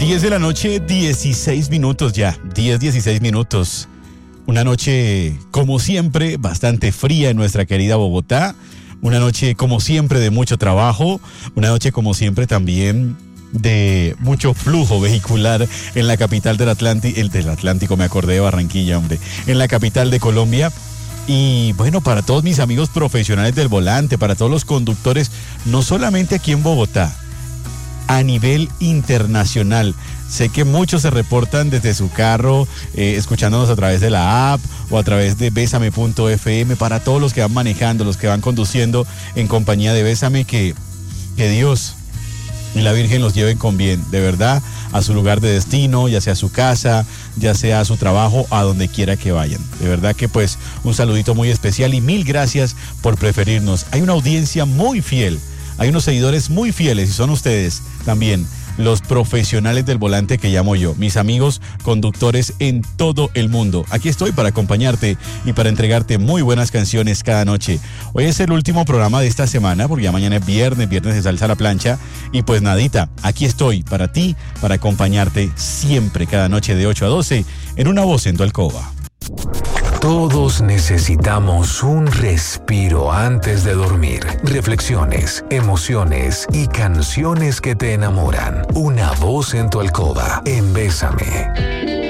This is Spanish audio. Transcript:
10 de la noche, 16 minutos ya, 16 minutos. Una noche, como siempre, bastante fría en nuestra querida Bogotá. Una noche, como siempre, de mucho trabajo. Una noche, como siempre, también de mucho flujo vehicular en la capital del Atlántico, me acordé de Barranquilla, hombre. En la capital de Colombia. Y bueno, para todos mis amigos profesionales del volante, para todos los conductores, no solamente aquí en Bogotá, a nivel internacional. Sé que muchos se reportan desde su carro, escuchándonos a través de la app o a través de besame.fm. Para todos los que van manejando, los que van conduciendo en compañía de Bésame, que Dios y la Virgen los lleven con bien, de verdad, a su lugar de destino, ya sea a su casa, ya sea a su trabajo, a donde quiera que vayan. De verdad que pues un saludito muy especial y mil gracias por preferirnos. Hay una audiencia muy fiel, hay unos seguidores muy fieles y son ustedes también, los profesionales del volante que llamo yo, mis amigos conductores en todo el mundo. Aquí estoy para acompañarte y para entregarte muy buenas canciones cada noche. Hoy es el último programa de esta semana, porque ya mañana es viernes se salsa la plancha. Y pues nadita, aquí estoy para ti, para acompañarte siempre, cada noche de 8 a 12, en Una Voz en tu Alcoba. Todos necesitamos un respiro antes de dormir. Reflexiones, emociones y canciones que te enamoran. Una Voz en tu Alcoba, en Bésame.